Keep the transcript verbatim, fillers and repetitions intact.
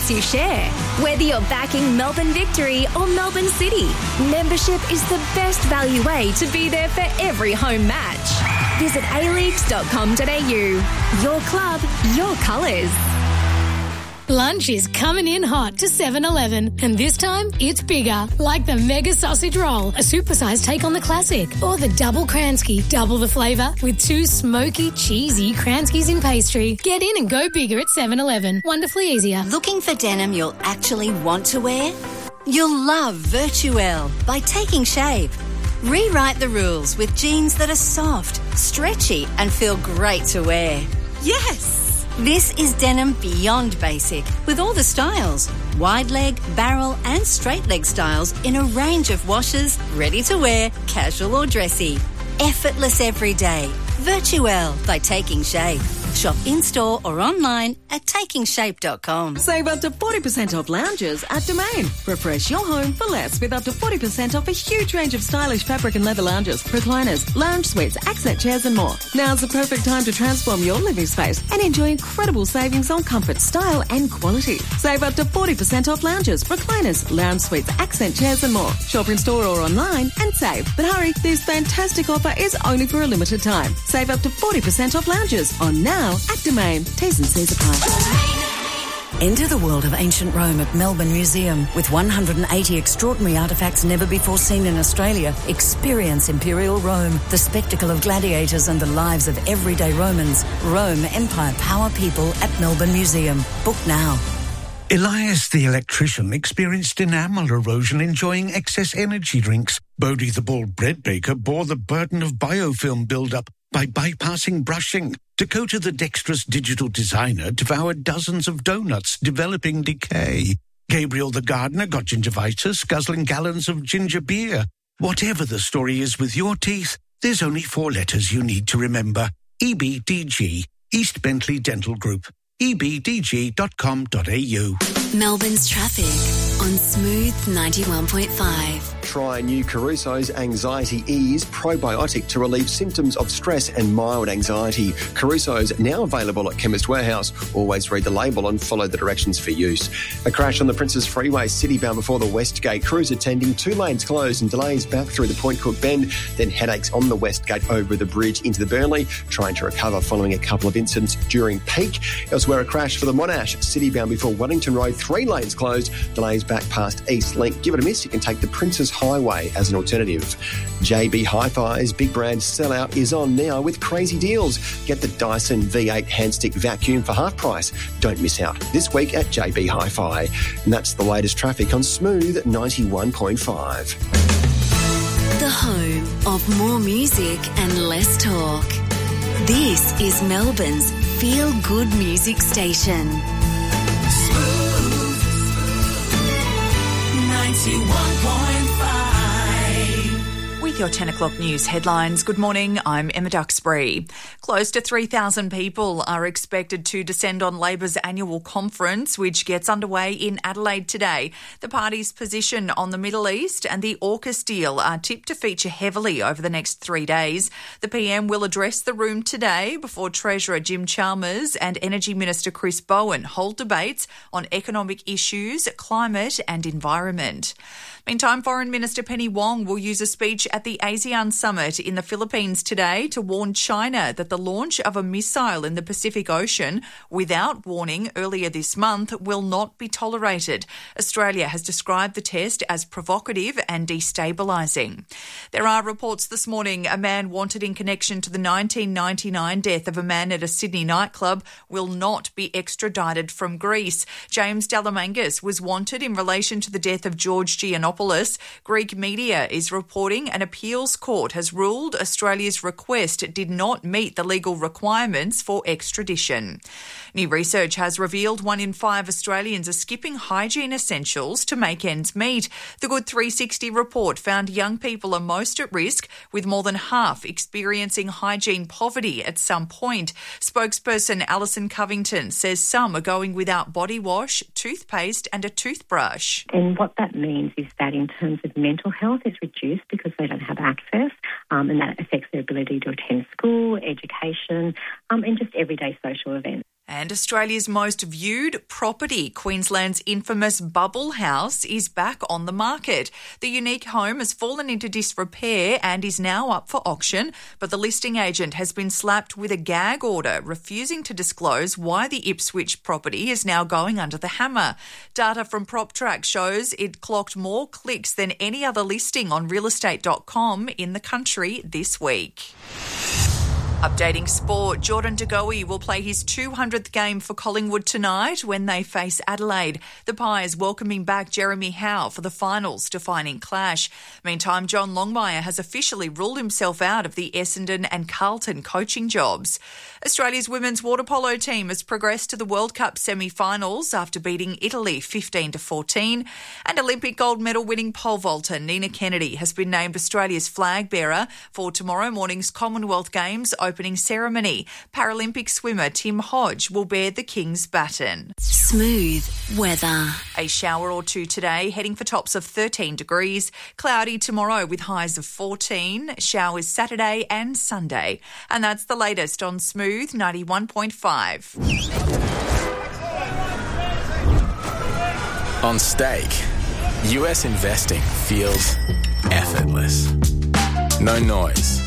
lets you share. Whether you're backing Melbourne Victory or Melbourne City, membership is the best value way to be there for every home match. Visit a leagues dot com dot a u. Your club, your colours. Lunch is coming in hot to seven eleven, and this time it's bigger, like the Mega Sausage Roll, a supersized take on the classic, or the Double Kransky, double the flavour with two smoky, cheesy Kranskys in pastry. Get in and go bigger at seven eleven. Wonderfully easier. Looking for denim you'll actually want to wear? You'll love Virtuelle by Taking Shape. Rewrite the rules with jeans that are soft, stretchy, and feel great to wear. Yes! This is denim beyond basic, with all the styles. Wide leg, barrel and straight leg styles in a range of washes, ready to wear, casual or dressy. Effortless every day. Virtuelle by Taking Shape. Shop in-store or online at taking shape dot com. Save up to forty percent off lounges at Domain. Refresh your home for less with up to forty percent off a huge range of stylish fabric and leather lounges, recliners, lounge suites, accent chairs and more. Now's the perfect time to transform your living space and enjoy incredible savings on comfort, style and quality. Save up to forty percent off lounges, recliners, lounge suites, accent chairs and more. Shop in-store or online and save. But hurry, this fantastic offer is only for a limited time. Save up to forty percent off lounges on now at Domain. T's and C's apply. Enter the world of ancient Rome at Melbourne Museum. With one hundred eighty extraordinary artefacts never before seen in Australia, experience Imperial Rome, the spectacle of gladiators and the lives of everyday Romans. Rome, Empire, Power, People at Melbourne Museum. Book now. Elias the electrician experienced enamel erosion enjoying excess energy drinks. Bodie the bald bread baker bore the burden of biofilm build-up by bypassing brushing. Dakota the dexterous digital designer devoured dozens of donuts, developing decay. Gabriel the gardener got gingivitis, guzzling gallons of ginger beer. Whatever the story is with your teeth, there's only four letters you need to remember. E B D G, East Bentley Dental Group. e b d g dot com dot a u. Melbourne's traffic on Smooth ninety-one point five. Try new Caruso's Anxiety Ease probiotic to relieve symptoms of stress and mild anxiety. Caruso's now available at Chemist Warehouse. Always read the label and follow the directions for use. A crash on the Princes Freeway, city-bound before the West Gate. Crews attending, two lanes closed and delays back through the Point Cook Bend. Then headaches on the West Gate over the bridge into the Burnley, trying to recover following a couple of incidents during peak. Elsewhere, a crash for the Monash, city-bound before Wellington Road, three lanes closed, delays back past East Link. Give it a miss, you can take the Princes Highway as an alternative. J B Hi-Fi's big brand sellout is on now with crazy deals. Get the Dyson V eight handstick vacuum for half price. Don't miss out this week at J B Hi-Fi. And that's the latest traffic on Smooth ninety-one point five. The home of more music and less talk. This is Melbourne's feel-good music station. Smooth ninety-one point five. With your ten o'clock news headlines, good morning, I'm Emma Duxbury. Close to three thousand people are expected to descend on Labor's annual conference, which gets underway in Adelaide today. The party's position on the Middle East and the AUKUS deal are tipped to feature heavily over the next three days. The P M will address the room today before Treasurer Jim Chalmers and Energy Minister Chris Bowen hold debates on economic issues, climate and environment. Meantime, Foreign Minister Penny Wong will use a speech at the ASEAN Summit in the Philippines today to warn China that the launch of a missile in the Pacific Ocean without warning earlier this month will not be tolerated. Australia has described the test as provocative and destabilising. There are reports this morning a man wanted in connection to the nineteen ninety-nine death of a man at a Sydney nightclub will not be extradited from Greece. James Dalamangas was wanted in relation to the death of George Giannopoulos. Greek media is reporting an appeals court has ruled Australia's request did not meet the legal requirements for extradition. New research has revealed one in five Australians are skipping hygiene essentials to make ends meet. The Good three sixty report found young people are most at risk, with more than half experiencing hygiene poverty at some point. Spokesperson Alison Covington says some are going without body wash, toothpaste and a toothbrush. And what that means is that in terms of mental health is reduced because they don't have access, um, and that affects their ability to attend school, education, um, and just everyday social events. And Australia's most viewed property, Queensland's infamous Bubble House, is back on the market. The unique home has fallen into disrepair and is now up for auction, but the listing agent has been slapped with a gag order, refusing to disclose why the Ipswich property is now going under the hammer. Data from PropTrack shows it clocked more clicks than any other listing on real estate dot com in the country this week. Updating sport, Jordan De Goey will play his two hundredth game for Collingwood tonight when they face Adelaide. The Pies welcoming back Jeremy Howe for the finals defining clash. Meantime, John Longmire has officially ruled himself out of the Essendon and Carlton coaching jobs. Australia's women's water polo team has progressed to the World Cup semi-finals after beating Italy fifteen to fourteen. And Olympic gold medal winning pole vaulter Nina Kennedy has been named Australia's flag bearer for tomorrow morning's Commonwealth Games opening ceremony. Paralympic swimmer Tim Hodge will bear the King's baton. Smooth weather. A shower or two today, heading for tops of thirteen degrees. Cloudy tomorrow with highs of fourteen. Showers Saturday and Sunday. And that's the latest on Smooth ninety-one point five. On Stake, U S investing feels effortless. No noise,